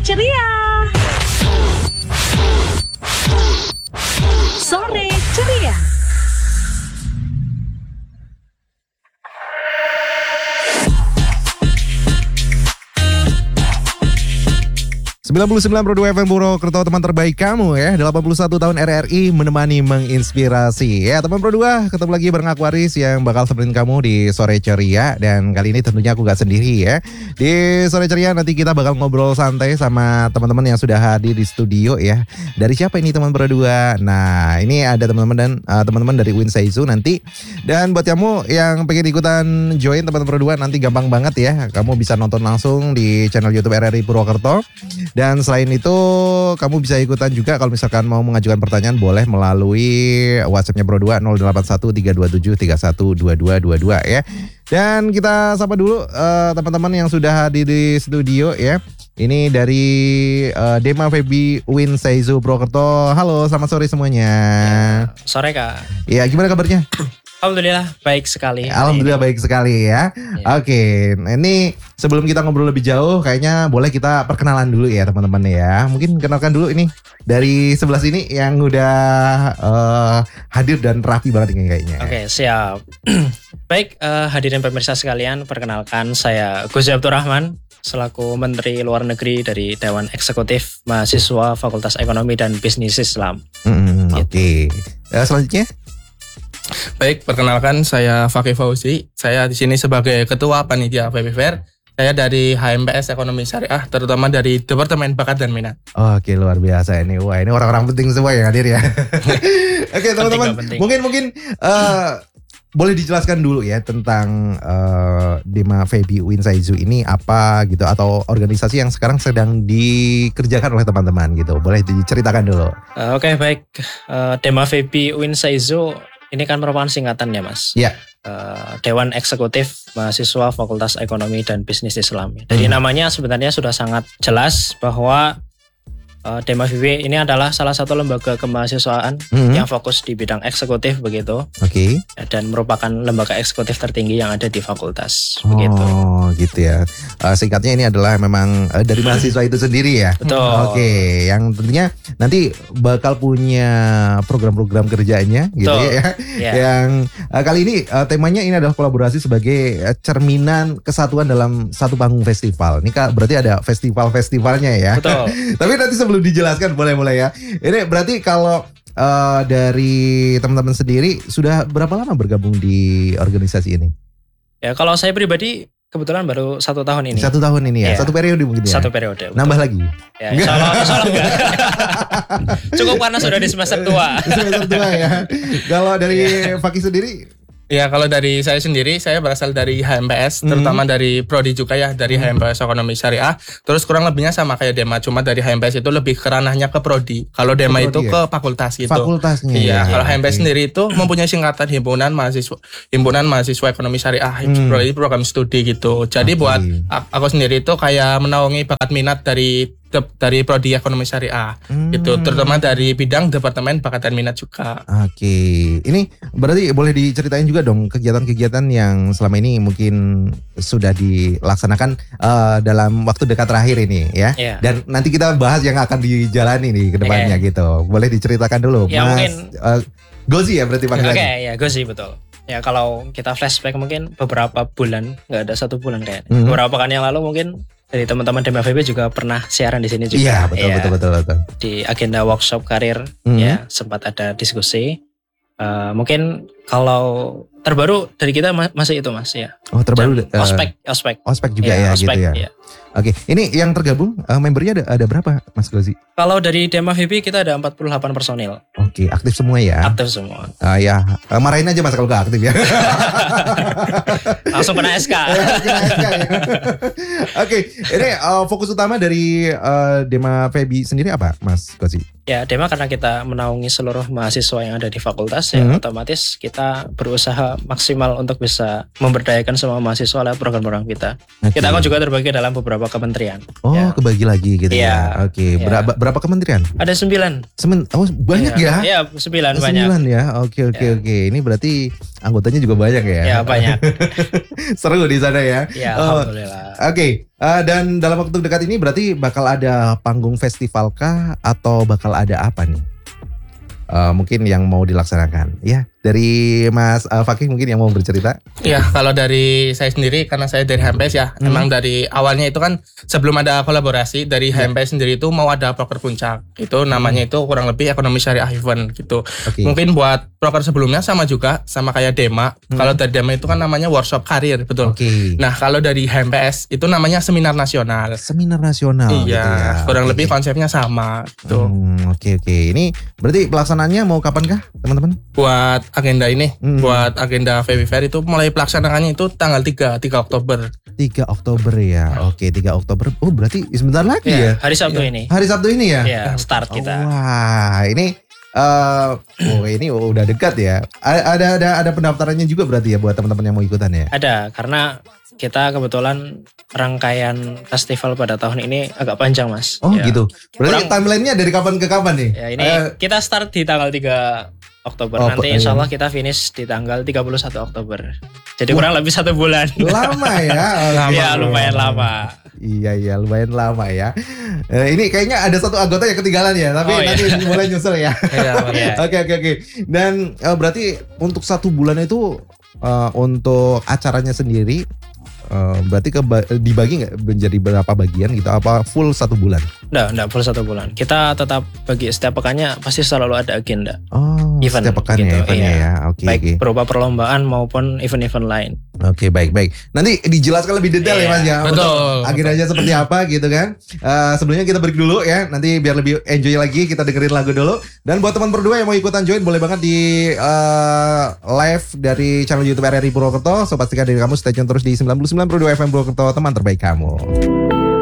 ceria. Sore ceria. 99.2 FM Purwokerto, teman terbaik kamu ya. 81 tahun RRI menemani menginspirasi. Ya teman Pro 2, ketemu lagi bareng aku Aris yang bakal temenin kamu di Sore Ceria. Dan kali ini tentunya aku gak sendiri ya. Di Sore Ceria nanti kita bakal ngobrol santai sama teman-teman yang sudah hadir di studio ya. Dari siapa ini teman Pro 2? Nah ini ada teman-teman dan teman-teman dari Win Seizu nanti. Dan buat kamu yang pengen ikutan join teman Pro 2 nanti gampang banget ya. Kamu bisa nonton langsung di channel YouTube RRI Purwokerto. Dan selain itu kamu bisa ikutan juga kalau misalkan mau mengajukan pertanyaan boleh melalui WhatsApp-nya Pro 2 081 327 312222 ya. Dan kita sapa dulu teman-teman yang sudah hadir di studio ya. Ini dari Dema Febi Win Seizu Purwokerto. Halo, selamat sore semuanya. Sore Kak. Ya, gimana kabarnya? Alhamdulillah baik sekali. Alhamdulillah baik sekali ya. Oke, ini sebelum kita ngobrol lebih jauh, kayaknya boleh kita perkenalan dulu ya teman-teman ya. Mungkin kenalkan dulu ini dari sebelah sini yang udah hadir dan rapi banget ini kayaknya. Oke, siap. Baik, hadirin pemirsa sekalian, perkenalkan saya Gus Abdurrahman selaku Menteri Luar Negeri dari Dewan Eksekutif Mahasiswa Fakultas Ekonomi dan Bisnis Islam. Oke. Selanjutnya. Baik, perkenalkan saya Fakih Fauzi. Saya di sini sebagai Ketua Panitia FEBI Fair. Saya dari HMPS Ekonomi Syariah, terutama dari Departemen Bakat dan Minat. Oke, luar biasa ini. Wah, ini orang-orang penting semua yang hadir ya. Oke, teman-teman. Mungkin boleh dijelaskan dulu ya tentang Dema Febi Win Seizu ini apa gitu, atau organisasi yang sekarang sedang dikerjakan oleh teman-teman gitu. Boleh diceritakan dulu. Oke, baik. Dema Febi Win Seizu ini kan merupakan singkatan ya Mas. Iya. Dewan Eksekutif Mahasiswa Fakultas Ekonomi dan Bisnis Islam. Dari namanya sebenarnya sudah sangat jelas bahwa Dema Febi ini adalah salah satu lembaga kemahasiswaan yang fokus di bidang eksekutif begitu. Oke. Dan merupakan lembaga eksekutif tertinggi yang ada di fakultas begitu. Oh, gitu ya. Singkatnya ini adalah memang dari mahasiswa itu sendiri ya. Betul. Oke, yang tentunya nanti bakal punya program-program kerjanya gitu ya. Yeah. Yang kali ini temanya ini adalah kolaborasi sebagai cerminan kesatuan dalam satu panggung festival. Ini Kak, berarti ada festival-festivalnya ya. Betul. Tapi nanti sebelum dijelaskan boleh ya. Ini berarti kalau dari teman-teman sendiri sudah berapa lama bergabung di organisasi ini? Ya kalau saya pribadi kebetulan baru 1 tahun ini. 1 tahun ini ya? Yeah. 1 periode mungkin ya? 1 periode. Betul. Nambah lagi? Ya, insya Allah enggak. Cukup karena sudah di semester tua. Semester tua ya. Kalau dari Fakih sendiri? Ya, kalau dari saya sendiri, saya berasal dari HMPS, terutama dari Prodi juga ya, dari HMPS Ekonomi Syariah. Terus kurang lebihnya sama kayak Dema, cuma dari HMPS itu lebih ke ranahnya ke Prodi. Kalau Dema itu ke fakultas gitu. Fakultasnya. Iya, kalau HMPS sendiri itu mempunyai singkatan Himpunan Mahasiswa Ekonomi Syariah, program studi gitu. Jadi buat aku sendiri itu kayak menaungi bakat minat dari Prodi Ekonomi Syariah gitu, terutama dari bidang Departemen Bakat dan Minat juga. Oke, ini berarti boleh diceritain juga dong kegiatan-kegiatan yang selama ini mungkin sudah dilaksanakan dalam waktu dekat terakhir ini ya. Yeah. Dan nanti kita bahas yang akan dijalani nih ke depannya gitu. Boleh diceritakan dulu, ya, Mas mungkin, Gozi ya berarti panggilannya. Oke, ya Gozi betul. Ya kalau kita flashback mungkin beberapa bulan, nggak ada 1 bulan kayaknya. Beberapa pekan yang lalu mungkin dari teman-teman Dema Febi juga pernah siaran di sini juga. Iya, betul. Di agenda workshop karir ya sempat ada diskusi. Mungkin kalau terbaru dari kita masih itu Mas ya. Oh, terbaru ospek juga ya ospek, gitu ya. Ya. Oke, ini yang tergabung membernya ada berapa Mas Gozi? Kalau dari Dema Febi kita ada 48 personil. Oke, aktif semua ya? Aktif semua. Ya, marahin aja Mas kalau gak aktif ya. Langsung kena SK. Kena SK ya. Oke, ini fokus utama dari Dema Febi sendiri apa Mas Gozi? Ya, Dema karena kita menaungi seluruh mahasiswa yang ada di fakultas ya otomatis kita berusaha maksimal untuk bisa memberdayakan semua mahasiswa lewat program-program kita. Okay. Kita kan juga terbagi dalam beberapa kementerian. Oh, ya. kebagi lagi gitu ya. Oke, ya. Berapa kementerian? Ada 9. Banyak ya. Iya, 9 banyak. 9 ya. Oke. Ini berarti anggotanya juga banyak ya. Ya, banyak. Seru di sana ya. Ya, alhamdulillah. Oke. Dan dalam waktu dekat ini berarti bakal ada panggung festival kah atau bakal ada apa nih? Mungkin yang mau dilaksanakan ya, dari Mas Fakih mungkin yang mau bercerita. Ya, kalau dari saya sendiri, karena saya dari HMPS ya, emang dari awalnya itu kan sebelum ada kolaborasi dari HMPS sendiri itu mau ada proker puncak, itu namanya itu kurang lebih ekonomi syariah event gitu. Mungkin buat proker sebelumnya sama juga, sama kayak Dema. Kalau dari Dema itu kan namanya workshop karir, betul. Nah, kalau dari HMPS itu namanya seminar nasional. Seminar nasional. Iya, gitu ya. kurang lebih konsepnya sama gitu. Oke. Ini berarti pelaksanaannya mau kapan kah, teman-teman? Buat agenda ini, buat agenda VW Fair itu mulai pelaksanaannya itu tanggal 3 Oktober. 3 Oktober ya. Oke, 3 Oktober. Oh, berarti sebentar lagi ya. Hari Sabtu ini. Hari Sabtu ini ya? Ya, start kita. Wah, ini ini udah dekat ya. Ada pendaftarannya juga berarti ya buat teman-teman yang mau ikutan ya? Ada, karena kita kebetulan rangkaian festival pada tahun ini agak panjang, Mas. Oh, gitu. Berarti timelinenya dari kapan ke kapan nih? Ya, ini kita start di tanggal 3 Oktober. Nanti insya Allah kita finish di tanggal 31 Oktober. Jadi kurang lebih 1 bulan. Lama ya? Ya, lumayan lama. Iya, lumayan lama ya. Ini kayaknya ada satu anggota yang ketinggalan ya, tapi nanti mulai nyusul ya. Oke. Dan berarti untuk 1 bulan itu untuk acaranya sendiri berarti dibagi nggak menjadi berapa bagian gitu? Apa full 1 bulan? Nggak full 1 bulan. Kita tetap bagi setiap pekannya pasti selalu ada agenda. Oh, event setiap pekannya gitu, eventnya ya. Oke. Baik berupa perlombaan maupun event-event lain. Oke, baik. Nanti dijelaskan lebih detail ya Mas ya. Betul. Agendanya seperti apa gitu kan. Sebelumnya kita break dulu ya. Nanti biar lebih enjoy lagi kita dengerin lagu dulu. Dan buat teman berdua yang mau ikutan join boleh banget di live dari channel YouTube RRI Purwokerto. So pastikan diri kamu stay tune terus di 99.2 FM Purwokerto, teman terbaik kamu.